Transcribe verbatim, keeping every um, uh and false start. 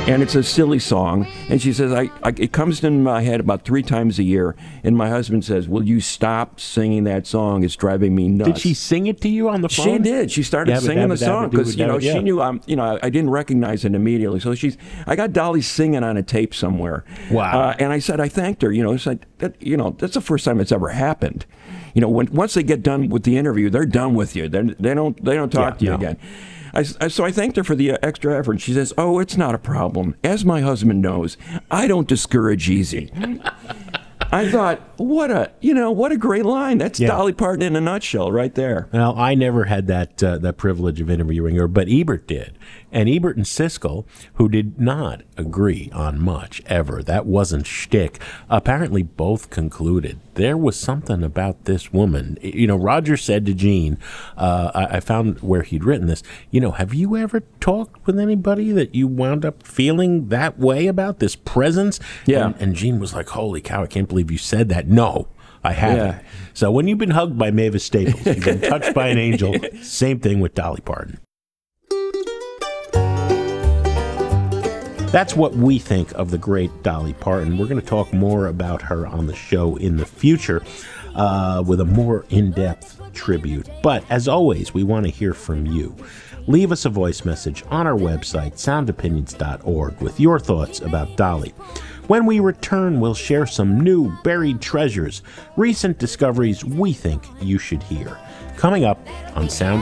and it's a silly song. And she says, I, I it comes in my head about three times a year. And my husband says, will you stop singing that song? It's driving me nuts. Did she sing it to you on the phone? She did. She started Yabba singing dabba the song dabba because, you doo know, dabba, yeah. she knew, I'm, you know, I, I didn't recognize it immediately. So she's, I got Dolly singing on a tape somewhere. Wow. Uh, and I said, I thanked her, you know, it's like, that, you know, that's the first time it's ever happened. You know, when once they get done with the interview, they're done with you. They're, they don't they don't talk Yeah, to you no. again. I, I, so I thanked her for the uh, extra effort. She says, oh, it's not a problem. As my husband knows, I don't discourage easy. I thought, what a, you know, what a great line. That's Yeah. Dolly Parton in a nutshell right there. Well, I never had that uh, that privilege of interviewing her, but Ebert did. And Ebert and Siskel, who did not agree on much ever, that wasn't shtick, apparently both concluded there was something about this woman. You know, Roger said to Gene, uh, I, I found where he'd written this, you know, have you ever talked with anybody that you wound up feeling that way about, this presence? Yeah. And, and Gene was like, holy cow, I can't believe you said that. No. I haven't. Yeah. So when you've been hugged by Mavis Staples, you've been touched by an angel, same thing with Dolly Parton. That's what we think of the great Dolly Parton. We're going to talk more about her on the show in the future uh, with a more in-depth tribute. But as always, we want to hear from you. Leave us a voice message on our website, sound opinions dot org, with your thoughts about Dolly. When we return, we'll share some new buried treasures, recent discoveries we think you should hear. Coming up on Sound